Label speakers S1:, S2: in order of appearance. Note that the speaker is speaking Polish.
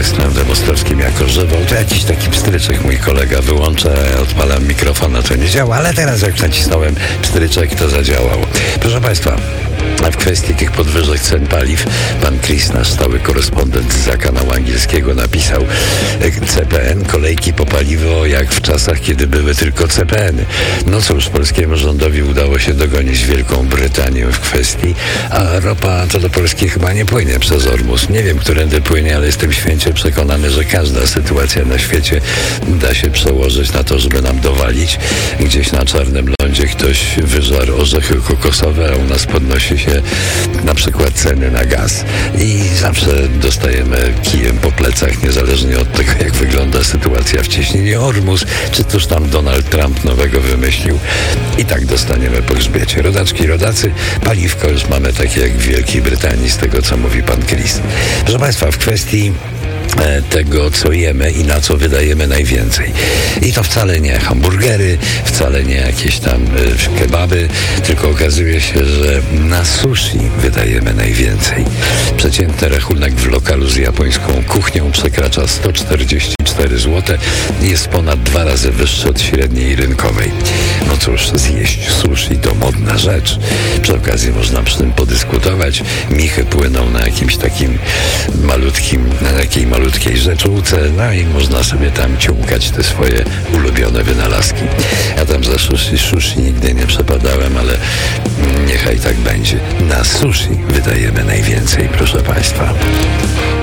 S1: Pod względem ostrowskim jako żywą, to jakiś taki pstryczek mój kolega wyłącza, odpalam mikrofon, a to nie działa, ale teraz jak nacisnąłem pstryczek, to zadziałało. Proszę Państwa, a w kwestii tych podwyżek cen paliw pan Chris, nasz stały korespondent z kanału angielskiego, napisał: CPN, kolejki po paliwo jak w czasach, kiedy były tylko CPN-y. No cóż, polskiemu rządowi udało się dogonić Wielką Brytanię w kwestii, a ropa to do Polski chyba nie płynie przez Ormus. Nie wiem, którędy płynie, ale jestem święcie przekonany, że każda sytuacja na świecie da się przełożyć na to, żeby nam dowalić. Gdzieś na czarnym lądzie ktoś wyżarł orzechy kokosowe, a u nas podnosi się na przykład ceny na gaz i zawsze dostajemy kijem po plecach, niezależnie od tego, jak wygląda sytuacja w cieśninie Ormus, czy też tam Donald Trump nowego wymyślił, i tak dostaniemy po grzbiecie. Rodaczki, rodacy, paliwko już mamy takie jak w Wielkiej Brytanii, z tego co mówi pan Chris. Proszę Państwa, w kwestii tego, co jemy i na co wydajemy najwięcej. I to wcale nie hamburgery, wcale nie jakieś tam kebaby, tylko okazuje się, że na sushi wydajemy najwięcej. Przeciętny rachunek w lokalu z japońską kuchnią przekracza 144 zł i jest ponad 2 razy wyższy od średniej rynkowej. No cóż, zjeść sushi to modna rzecz. Przy okazji można przy tym podyskutować. Michy płyną na jakimś takim takiej malutkiej rzeczówce, no i można sobie tam ciąkać te swoje ulubione wynalazki. Ja tam za sushi nigdy nie przepadałem, ale niechaj tak będzie. Na sushi wydajemy najwięcej, proszę Państwa.